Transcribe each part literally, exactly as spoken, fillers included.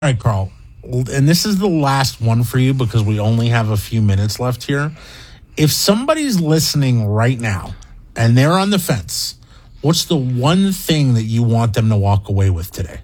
All right, Carl, and this is the last one for you because we only have a few minutes left here. If somebody's listening right now and they're on the fence, what's the one thing that you want them to walk away with today?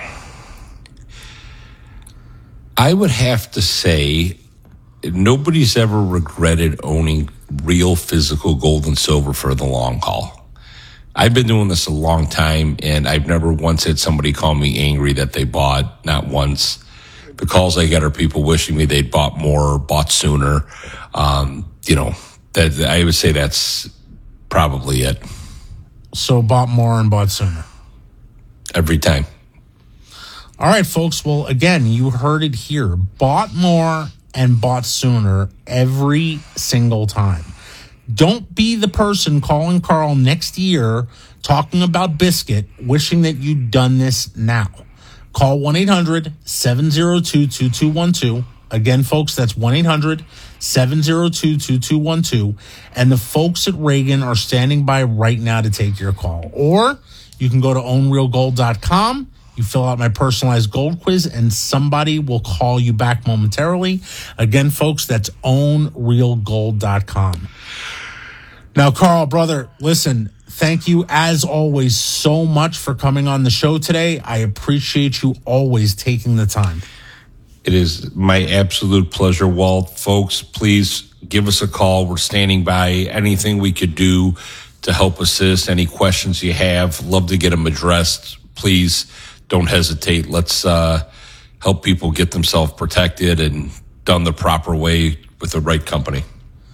I would have to say nobody's ever regretted owning real physical gold and silver for the long haul. I've been doing this a long time, and I've never once had somebody call me angry that they bought, not once. The calls I get are people wishing me they'd bought more, bought sooner. Um, you know, that I would say that's probably it. So bought more and bought sooner. Every time. All right, folks. Well, again, you heard it here. Bought more and bought sooner every single time. Don't be the person calling Carl next year talking about Biscuit, wishing that you'd done this now. Call one eight hundred seven oh two two two one two. Again, folks, that's one eight hundred seven oh two two two one two. And the folks at Reagan are standing by right now to take your call. Or you can go to own real gold dot com. You fill out my personalized gold quiz, and somebody will call you back momentarily. Again, folks, that's own real gold dot com. Now, Carl, brother, listen, thank you as always so much for coming on the show today. I appreciate you always taking the time. It is my absolute pleasure, Walt. Folks, please give us a call. We're standing by. Anything we could do to help assist, any questions you have, love to get them addressed. Please don't hesitate. Let's uh, help people get themselves protected and done the proper way with the right company.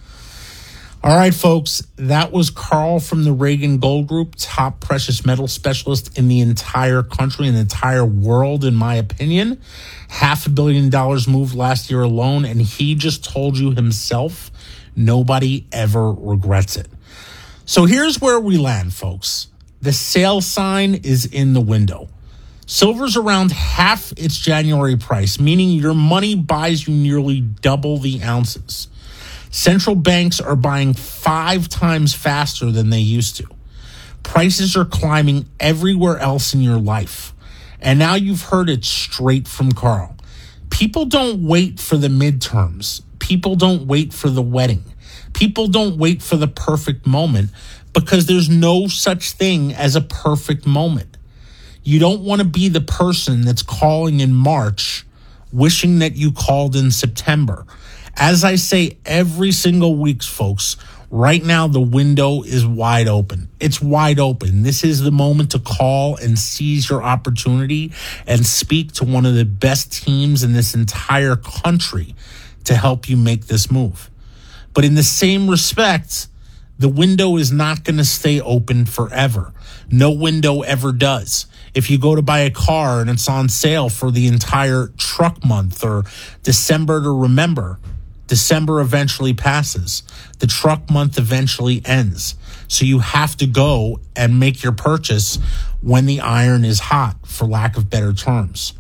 All right, folks, that was Carl from the Reagan Gold Group, top precious metal specialist in the entire country and the entire world, in my opinion. Half a billion dollars moved last year alone, and he just told you himself, nobody ever regrets it. So here's where we land, folks. The sale sign is in the window. Silver's around half its January price, meaning your money buys you nearly double the ounces. Central banks are buying five times faster than they used to. Prices are climbing everywhere else in your life. And now you've heard it straight from Carl. People don't wait for the midterms. People don't wait for the wedding. People don't wait for the perfect moment because there's no such thing as a perfect moment. You don't want to be the person that's calling in March wishing that you called in September. As I say every single week, folks, right now the window is wide open. It's wide open. This is the moment to call and seize your opportunity and speak to one of the best teams in this entire country to help you make this move. But in the same respect, the window is not going to stay open forever. No window ever does. If you go to buy a car and it's on sale for the entire truck month or December to remember, December eventually passes. The truck month eventually ends. So you have to go and make your purchase when the iron is hot, for lack of better terms.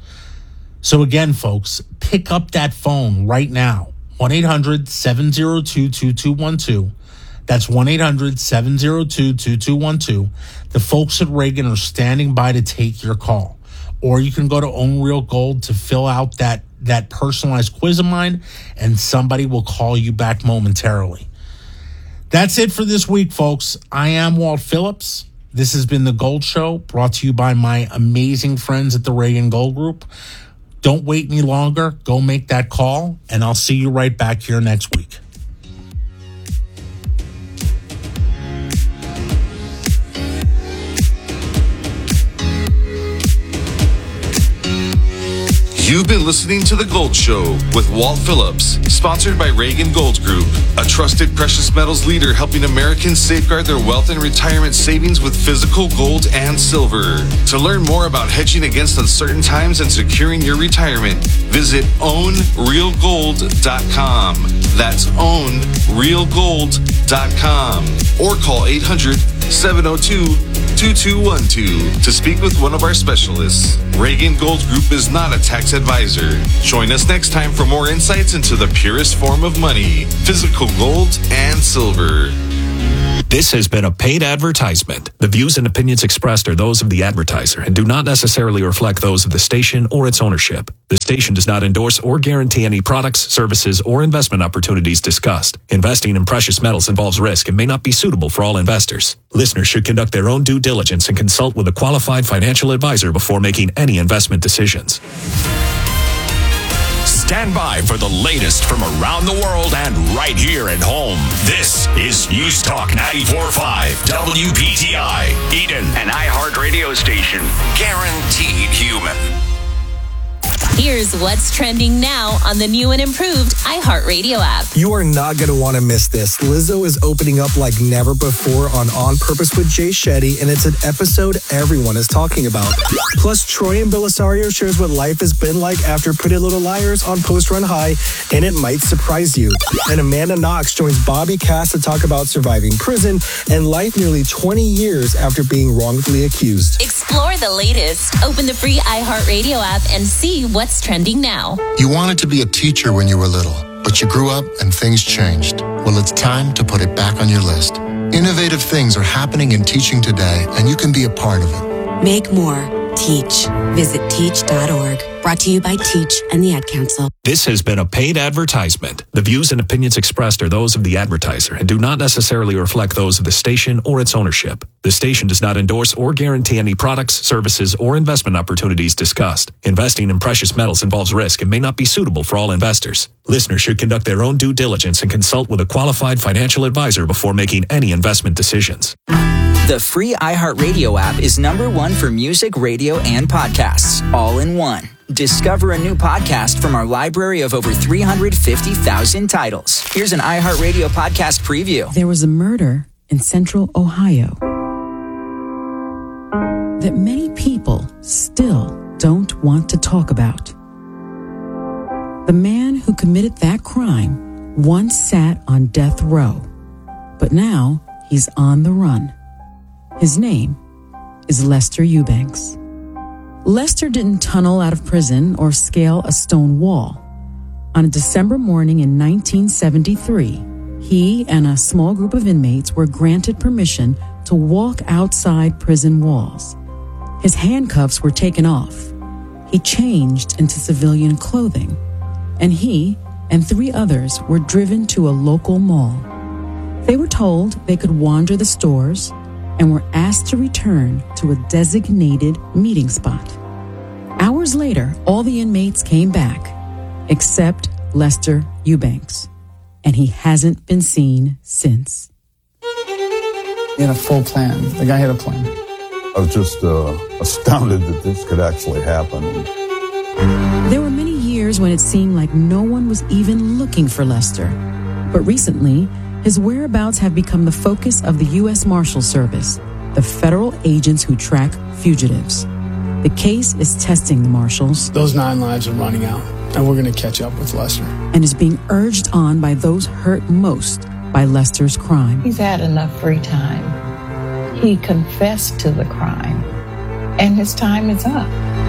So again, folks, pick up that phone right now. one eight hundred seven oh two two two one two. That's one eight hundred seven oh two two two one two. The folks at Reagan are standing by to take your call. Or you can go to Own Real Gold to fill out that, that personalized quiz of mine, and somebody will call you back momentarily. That's it for this week, folks. I am Walt Phillips. This has been The Gold Show, brought to you by my amazing friends at the Reagan Gold Group. Don't wait any longer. Go make that call, and I'll see you right back here next week. You've been listening to The Gold Show with Walt Phillips, sponsored by Reagan Gold Group, a trusted precious metals leader helping Americans safeguard their wealth and retirement savings with physical gold and silver. To learn more about hedging against uncertain times and securing your retirement, visit own real gold dot com. That's own real gold dot com. Or call eight hundred seven oh two two two one two to speak with one of our specialists. Reagan Gold Group is not a tax advisor. Join us next time for more insights into the purest form of money, physical gold and silver. This has been a paid advertisement. The views and opinions expressed are those of the advertiser and do not necessarily reflect those of the station or its ownership. The station does not endorse or guarantee any products, services, or investment opportunities discussed. Investing in precious metals involves risk and may not be suitable for all investors. Listeners should conduct their own due diligence and consult with a qualified financial advisor before making any investment decisions. Stand by for the latest from around the world and right here at home. This is News Talk ninety-four point five W P T I, Eden, an iHeart radio station. Guaranteed human. Here's what's trending now on the new and improved iHeartRadio app. You are not going to want to miss this. Lizzo is opening up like never before on On Purpose with Jay Shetty, and it's an episode everyone is talking about. Plus, Troy and Belisario shares what life has been like after Pretty Little Liars on Post Run High, and it might surprise you. And Amanda Knox joins Bobby Cass to talk about surviving prison and life nearly twenty years after being wrongfully accused. Explore the latest. Open the free iHeartRadio app and see what's trending now. You wanted to be a teacher when you were little, but you grew up and things changed. Well, it's time to put it back on your list. Innovative things are happening in teaching today, and you can be a part of it. Make more. Teach. Visit teach dot org. Brought to you by Teach and the Ad Council. This has been a paid advertisement. The views and opinions expressed are those of the advertiser and do not necessarily reflect those of the station or its ownership. The station does not endorse or guarantee any products, services, or investment opportunities discussed. Investing in precious metals involves risk and may not be suitable for all investors. Listeners should conduct their own due diligence and consult with a qualified financial advisor before making any investment decisions. The free iHeartRadio app is number one for music, radio, and podcasts, all in one. Discover a new podcast from our library of over three hundred fifty thousand titles. Here's an iHeartRadio podcast preview. There was a murder in central Ohio that many people still don't want to talk about. The man who committed that crime once sat on death row, but now he's on the run. His name is Lester Eubanks. Lester didn't tunnel out of prison or scale a stone wall. On a December morning in nineteen seventy-three, he and a small group of inmates were granted permission to walk outside prison walls. His handcuffs were taken off. He changed into civilian clothing, and he and three others were driven to a local mall. They were told they could wander the stores and were asked to return to a designated meeting spot. Hours later, all the inmates came back, except Lester Eubanks, and he hasn't been seen since. He had a full plan. The guy had a plan. I was just uh, astounded that this could actually happen. There were many years when it seemed like no one was even looking for Lester. But recently, his whereabouts have become the focus of the U S Marshals Service, the federal agents who track fugitives. The case is testing the Marshals. Those nine lives are running out, and we're going to catch up with Lester. And is being urged on by those hurt most by Lester's crime. He's had enough free time. He confessed to the crime, and his time is up.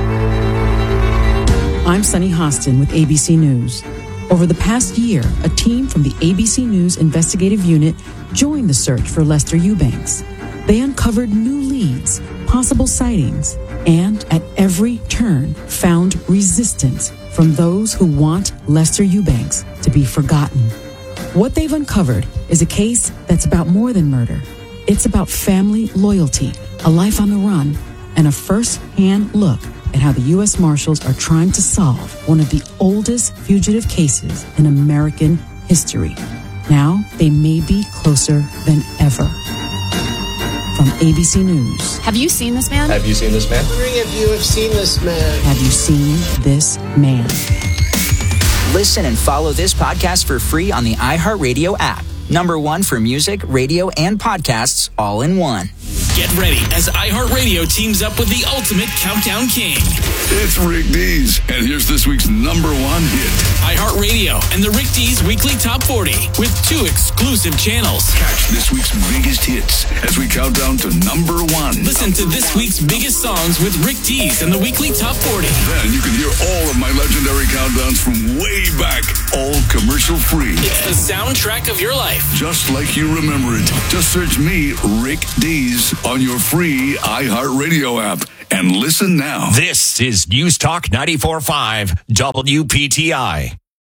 I'm Sunny Hostin with A B C News. Over the past year, a team from the A B C News investigative unit joined the search for Lester Eubanks. They uncovered new leads, possible sightings, and at every turn found resistance from those who want Lester Eubanks to be forgotten. What they've uncovered is a case that's about more than murder. It's about family loyalty, a life on the run, and a first-hand look at how the U S Marshals are trying to solve one of the oldest fugitive cases in American history. Now, they may be closer than ever. From A B C News. Have you seen this man? Have you seen this man? How many of you have seen this man? Have you seen this man? Listen and follow this podcast for free on the iHeartRadio app. Number one for music, radio, and podcasts all in one. Get ready as iHeartRadio teams up with the ultimate countdown king. It's Rick Dees, and here's this week's number one hit. iHeartRadio and the Rick Dees Weekly Top forty with two exclusive channels. Catch this week's biggest hits as we count down to number one. Listen to this week's biggest songs with Rick Dees and the Weekly Top forty. Then you can hear all of my legendary countdown countdowns from way back, all commercial free. It's the soundtrack of your life. Just like you remember it. Just search me, Rick Dees, on your free iHeartRadio app and listen now. This is News Talk ninety-four point five W P T I.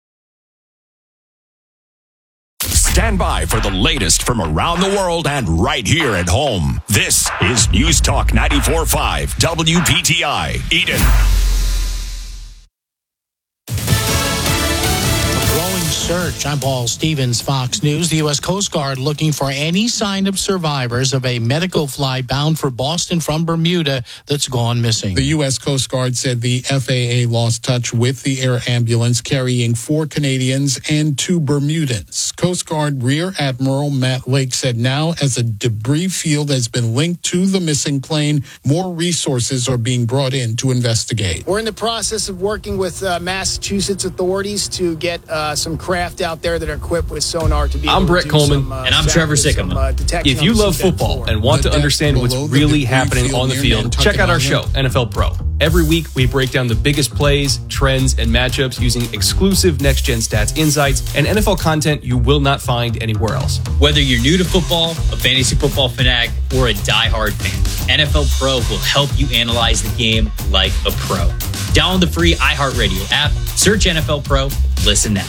Stand by for the latest from around the world and right here at home. This is News Talk ninety-four point five W P T I. Eden. Search. I'm Paul Stevens, Fox News. The U S Coast Guard looking for any sign of survivors of a medical flight bound for Boston from Bermuda that's gone missing. The U S Coast Guard said the F A A lost touch with the air ambulance carrying four Canadians and two Bermudans. Coast Guard Rear Admiral Matt Lake said now, as a debris field has been linked to the missing plane, more resources are being brought in to investigate. We're in the process of working with uh, Massachusetts authorities to get uh, some craft out there that are equipped with sonar to be able I'm Brett to do Coleman, some, uh, and I'm Trevor some, Sickman. uh, If you love football and want to understand what's really happening on the field, check out our show, N F L Pro. Every week, we break down the biggest plays, trends, and matchups using exclusive next-gen stats insights and N F L content you will not find anywhere else. Whether you're new to football, a fantasy football fanatic, or a diehard fan, N F L Pro will help you analyze the game like a pro. Download the free iHeartRadio app, search N F L Pro, listen now.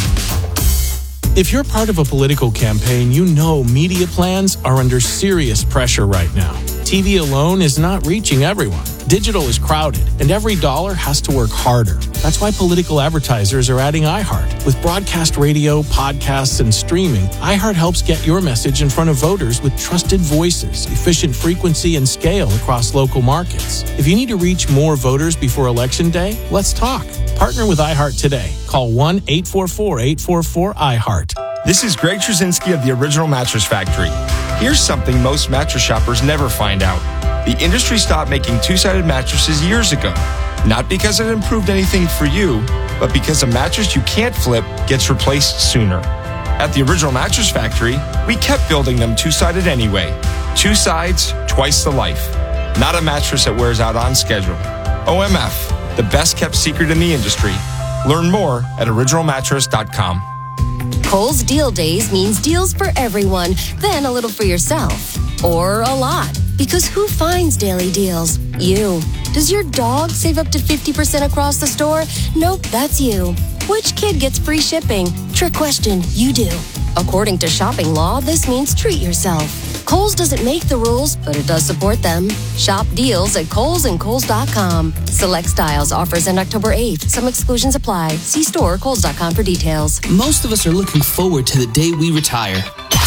If you're part of a political campaign, you know media plans are under serious pressure right now. T V alone is not reaching everyone. Digital is crowded, and every dollar has to work harder. That's why political advertisers are adding iHeart. With broadcast radio, podcasts, and streaming, iHeart helps get your message in front of voters with trusted voices, efficient frequency, and scale across local markets. If you need to reach more voters before Election Day, let's talk. Partner with iHeart today. Call one eight four four, eight four four, iHeart. This is Greg Trzynski of the Original Mattress Factory. Here's something most mattress shoppers never find out. The industry stopped making two-sided mattresses years ago. Not because it improved anything for you, but because a mattress you can't flip gets replaced sooner. At the Original Mattress Factory, we kept building them two-sided anyway. Two sides, twice the life. Not a mattress that wears out on schedule. O M F, the best-kept secret in the industry. Learn more at original mattress dot com. Kohl's Deal Days means deals for everyone, then a little for yourself. Or a lot. Because who finds daily deals? You. Does your dog save up to fifty percent across the store? Nope, that's you. Which kid gets free shipping? Trick question, you do. According to shopping law, this means treat yourself. Kohl's doesn't make the rules, but it does support them. Shop deals at Kohl's and Kohl's dot com. Select styles offers end October eighth. Some exclusions apply. See store Kohl's dot com for details. Most of us are looking forward to the day we retire.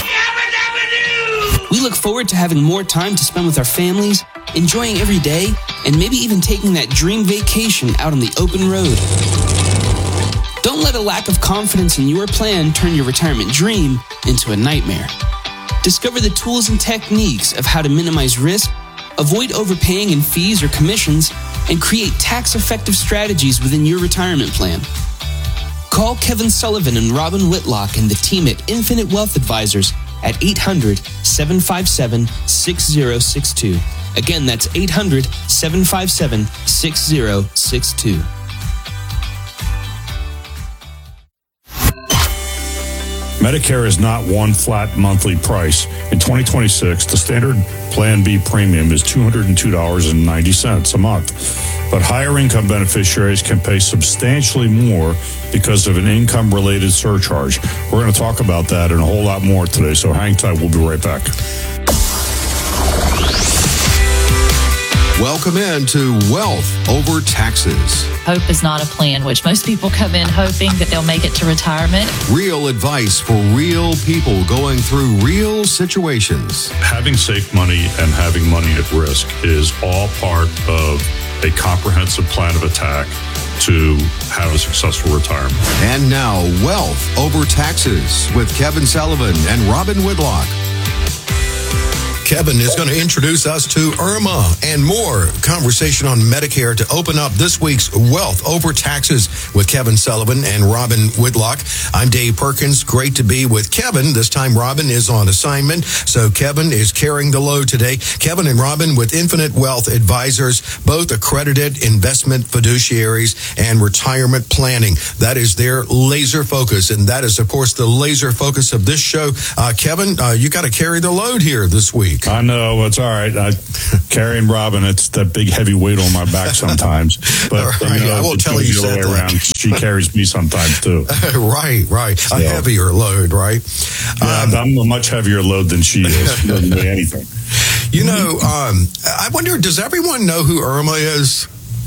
We look forward to having more time to spend with our families, enjoying every day, and maybe even taking that dream vacation out on the open road. Don't let a lack of confidence in your plan turn your retirement dream into a nightmare. Discover the tools and techniques of how to minimize risk, avoid overpaying in fees or commissions, and create tax-effective strategies within your retirement plan. Call Kevin Sullivan and Robin Whitlock and the team at Infinite Wealth Advisors at eight hundred, seven five seven, six zero six two. Again, that's eight hundred, seven five seven, six zero six two. Medicare is not one flat monthly price. In twenty twenty-six, the standard Plan B premium is two hundred two dollars and ninety cents a month. But higher income beneficiaries can pay substantially more because of an income-related surcharge. We're going to talk about that and a whole lot more today, so hang tight. We'll be right back. Welcome in to Wealth Over Taxes. Hope is not a plan, which most people come in hoping that they'll make it to retirement. Real advice for real people going through real situations. Having safe money and having money at risk is all part of a comprehensive plan of attack to have a successful retirement. And now, Wealth Over Taxes with Kevin Sullivan and Robin Whitlock. Kevin is going to introduce us to Irma and more conversation on Medicare to open up this week's Wealth Over Taxes with Kevin Sullivan and Robin Whitlock. I'm Dave Perkins. Great to be with Kevin. This time Robin is on assignment, so Kevin is carrying the load today. Kevin and Robin with Infinite Wealth Advisors, both accredited investment fiduciaries and retirement planning. That is their laser focus, and that is, of course, the laser focus of this show. Uh, Kevin, uh, you got to carry the load here this week. I know, it's all right. I, carrying Robin, it's that big heavy weight on my back sometimes. But right, you know, I will tell you the other way around. She carries me sometimes too. right, right. So, a heavier load, right? Yeah, um, I'm a much heavier load than she is. She doesn't weigh anything. You know, um, I wonder, does everyone know who Irma is?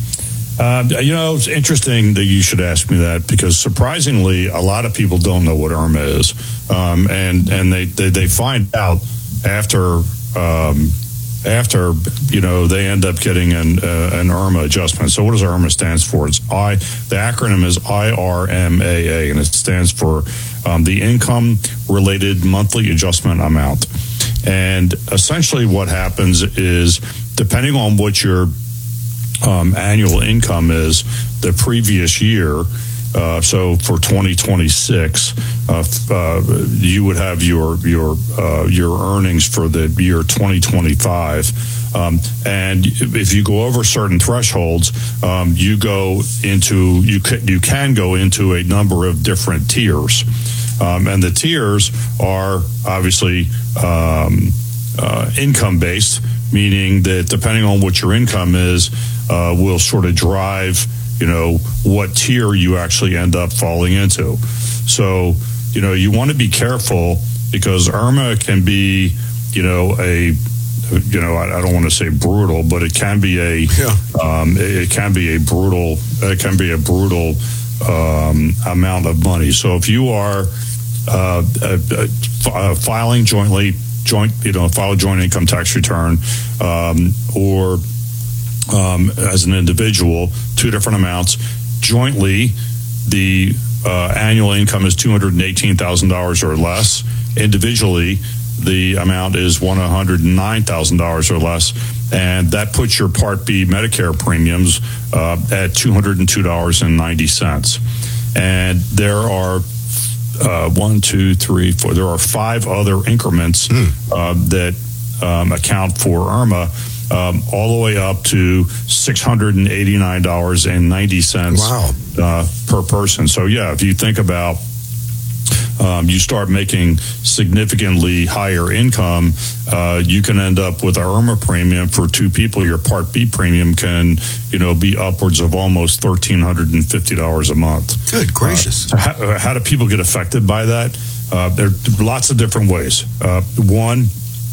Uh, you know, it's interesting that you should ask me that, because surprisingly, a lot of people don't know what Irma is. Um, and and they, they, they find out after, um, after you know, they end up getting an, uh, an Irma adjustment. So what does Irma stands for? It's I, the acronym is I R M A A, and it stands for um, the Income Related Monthly Adjustment Amount. And essentially what happens is, depending on what your Um, annual income is the previous year, uh, so for twenty twenty-six, uh, uh, you would have your your uh, your earnings for the year twenty twenty-five, um, and if you go over certain thresholds, um, you go into you can, you can go into a number of different tiers, um, and the tiers are obviously um, uh, income based, meaning that depending on what your income is, Uh, will sort of drive, you know, what tier you actually end up falling into. So, you know, you want to be careful, because Irma can be, you know, a, you know, I, I don't want to say brutal, but it can be a, yeah. um, it, it can be a brutal, it can be a brutal um, amount of money. So if you are uh, uh, uh, filing jointly, joint, you know, file a joint income tax return, um, or Um, as an individual, two different amounts. Jointly, the uh, annual income is two hundred eighteen thousand dollars or less. Individually, the amount is one hundred nine thousand dollars or less. And that puts your Part B Medicare premiums uh, at two hundred two dollars and ninety cents. And there are uh, one, two, three, four, there are five other increments mm. uh, that um, account for Irma. Um, all the way up to six hundred eighty-nine dollars and ninety cents wow. uh, per person. So, yeah, if you think about um, you start making significantly higher income, uh, you can end up with our Irma premium for two people. Your Part B premium can, you know, be upwards of almost one thousand three hundred fifty dollars a month. Good gracious. Uh, how, how do people get affected by that? Uh, there are lots of different ways. Uh, one,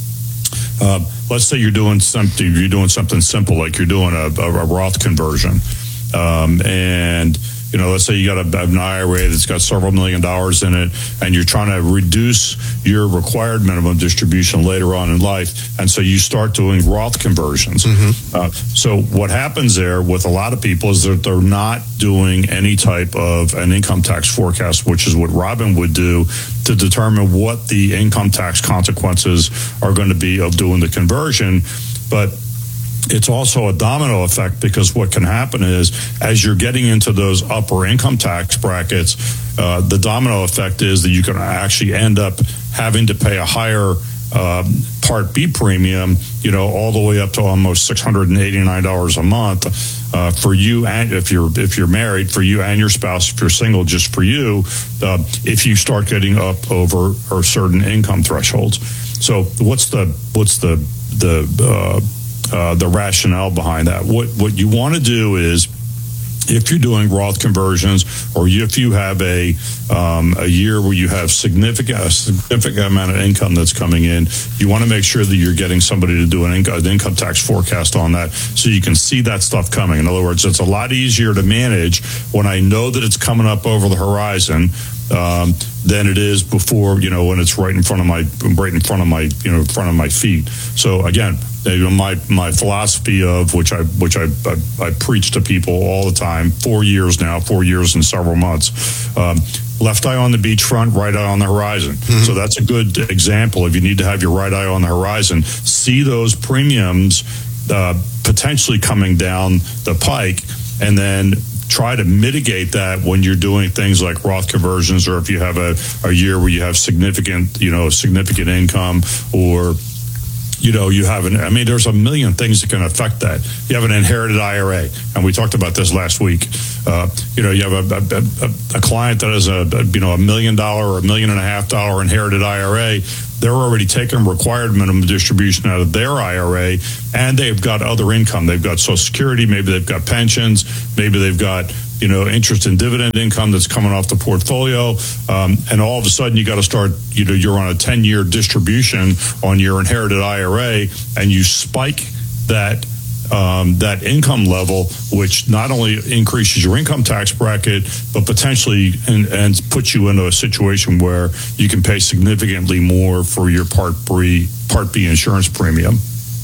Uh, let's say you're doing something, you're doing something simple, like you're doing a, a, a Roth conversion, um, and you know, let's say you got a, an I R A that's got several million dollars in it, and you're trying to reduce your required minimum distribution later on in life, and so you start doing Roth conversions. Mm-hmm. Uh, so what happens there with a lot of people is that they're not doing any type of an income tax forecast, which is what Robin would do to determine what the income tax consequences are going to be of doing the conversion. But it's also a domino effect, because what can happen is, as you're getting into those upper income tax brackets, uh, the domino effect is that you can actually end up having to pay a higher uh, Part B premium, you know, all the way up to almost six hundred eighty-nine dollars a month uh, for you, and if you're if you're married, for you and your spouse. If you're single, just for you. Uh, if you start getting up over or certain income thresholds. So what's the what's the the uh, Uh, the rationale behind that? What what you want to do is, if you're doing Roth conversions, or if you have a um, a year where you have significant a significant amount of income that's coming in, you want to make sure that you're getting somebody to do an, inco- an income tax forecast on that, so you can see that stuff coming. In other words, it's a lot easier to manage when I know that it's coming up over the horizon um, than it is before, you know, when it's right in front of my right in front of my you know in front of my feet. So again, you know, my my philosophy of which I which I, I I preach to people all the time. Four years now, four years and several months. Um, left eye on the beachfront, right eye on the horizon. Mm-hmm. So that's a good example. If you need to have your right eye on the horizon, see those premiums uh, potentially coming down the pike, and then try to mitigate that when you're doing things like Roth conversions, or if you have a, a year where you have significant, you know, significant income, or, you know, you have an, I mean, there's a million things that can affect that. You have an inherited I R A, and we talked about this last week. Uh, you know, you have a, a, a, a client that has a, a, you know, a million dollar or a million and a half dollar inherited I R A. They're already taking required minimum distribution out of their I R A, and they've got other income. They've got Social Security, maybe they've got pensions, maybe they've got, you know, interest and dividend income that's coming off the portfolio, um, and all of a sudden you got to start, you know, you're on a ten-year distribution on your inherited I R A, and you spike that Um, that income level, which not only increases your income tax bracket, but potentially and, and puts you into a situation where you can pay significantly more for your Part B, Part B insurance premium.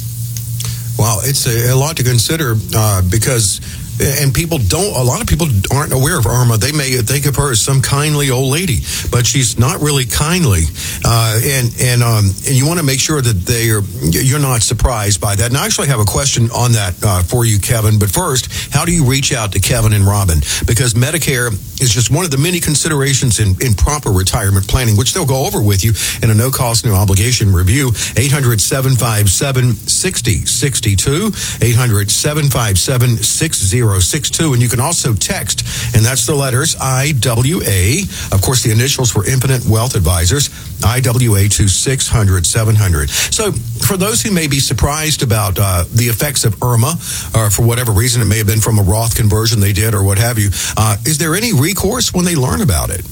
Wow, it's a, a lot to consider uh, because, and people don't, a lot of people aren't aware of Irma. They may think of her as some kindly old lady, but she's not really kindly. Uh, and and um, and you want to make sure that they are, you're not surprised by that. And I actually have a question on that uh, for you, Kevin. But first, how do you reach out to Kevin and Robin? Because Medicare is just one of the many considerations in, in proper retirement planning, which they'll go over with you in a no-cost, no-obligation review. eight hundred, seven five seven, six zero six two, eight hundred, seven five seven, six zero six two, and you can also text, and that's the letters I W A, of course the initials for Infinite Wealth Advisors, I W A to six hundred, seven hundred. So for those who may be surprised about uh, the effects of Irma, or for whatever reason, it may have been from a Roth conversion they did or what have you, uh, is there any recourse when they learn about it?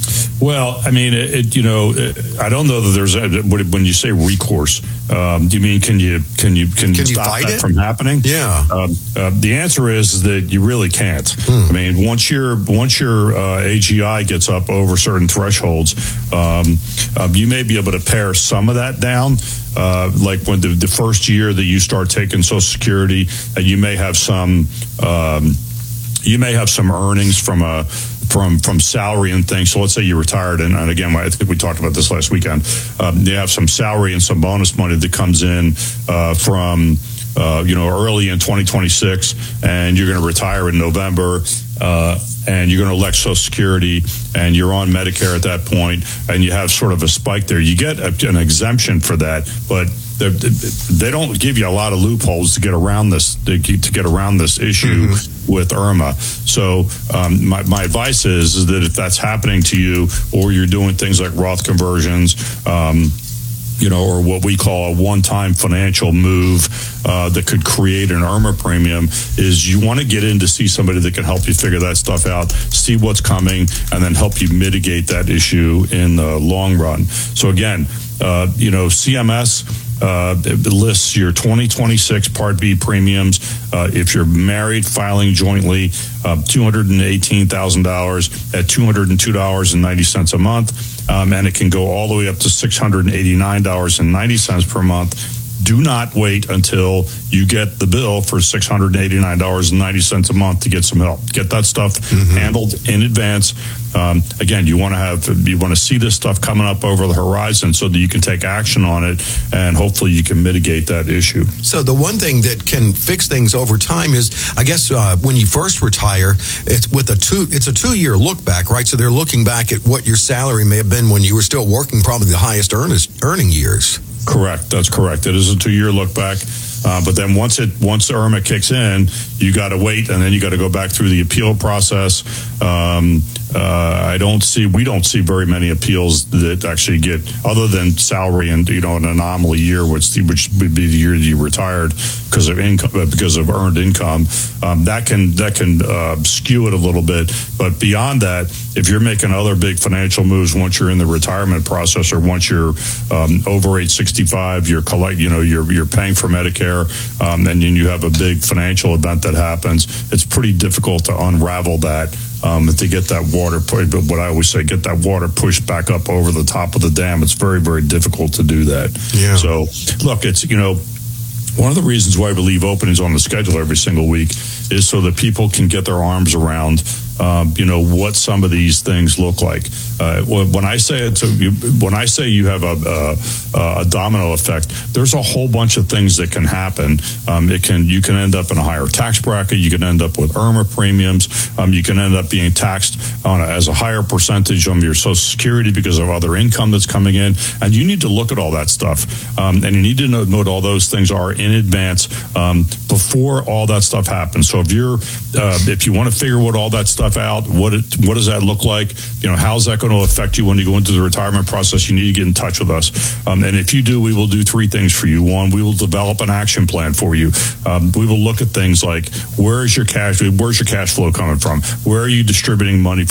Well, I mean, it, it, you know, it, I don't know that there's a, when you say recourse, um, do you mean can you can you can, can you stop fight that it? from happening? Yeah. Um, uh, the answer is that you really can't. Hmm. I mean, once your once your uh, A G I gets up over certain thresholds, um, um, you may be able to pare some of that down. Uh, like when the, the first year that you start taking Social Security, and you may have some um, you may have some earnings from a. From from salary and things. So let's say you retired, and, and again, I think we talked about this last weekend. Um, you have some salary and some bonus money that comes in uh, from uh, you know early in twenty twenty-six, and you're going to retire in November, uh, and you're going to elect Social Security, and you're on Medicare at that point, and you have sort of a spike there. You get a, an exemption for that, but they don't give you a lot of loopholes to get around this to get around this issue mm-hmm. with Irma. So um, my, my advice is, is that if that's happening to you, or you're doing things like Roth conversions, um, you know, or what we call a one-time financial move uh, that could create an Irma premium, is you want to get in to see somebody that can help you figure that stuff out, see what's coming, and then help you mitigate that issue in the long run. So again, uh, you know, C M S Uh, it lists your twenty twenty-six Part B premiums. Uh, if you're married, filing jointly, uh, two hundred eighteen thousand dollars at two hundred two dollars and ninety cents a month. Um, and it can go all the way up to six hundred eighty-nine dollars and ninety cents per month. Do not wait until you get the bill for six hundred eighty-nine dollars and ninety cents a month to get some help. Get that stuff mm-hmm. handled in advance. Um, again, you want to have you want to see this stuff coming up over the horizon so that you can take action on it, and hopefully you can mitigate that issue. So the one thing that can fix things over time is, I guess, uh, when you first retire, it's with a two it's a two year look back, right? So they're looking back at what your salary may have been when you were still working, probably the highest earnest, earning years. Correct. That's correct. It is a two-year look back. Uh, but then once it once Irma kicks in, you got to wait, and then you got to go back through the appeal process. Um, uh, I don't see we don't see very many appeals that actually get, other than salary and you know an anomaly year, which which would be the year you retired because of income because of earned income. Um, that can that can uh, skew it a little bit. But beyond that, if you're making other big financial moves once you're in the retirement process, or once you're um, over age sixty-five, you're collect you know you're you're paying for Medicare. Um, and then you have a big financial event that happens, it's pretty difficult to unravel that, um, to get that water, but what I always say, get that water pushed back up over the top of the dam. It's very, very difficult to do that. Yeah. So, look, it's, you know, One of the reasons why we leave openings on the schedule every single week is so that people can get their arms around, um, you know, what some of these things look like. Uh, when I say it, to you, when I say you have a, a, a domino effect, there's a whole bunch of things that can happen. Um, it can you can end up in a higher tax bracket. You can end up with IRMA premiums. Um, you can end up being taxed on a, as a higher percentage on your Social Security because of other income that's coming in. And you need to look at all that stuff, um, and you need to know, know what all those things are in advance um, before all that stuff happens. So if you're uh, if you want to figure what all that stuff out, what it what does that look like? You know, how's that going to affect you when you go into the retirement process? You need to get in touch with us. Um, and if you do, we will do three things for you. One, we will develop an action plan for you. Um, we will look at things like where is your cash, where's your cash flow coming from? Where are you distributing money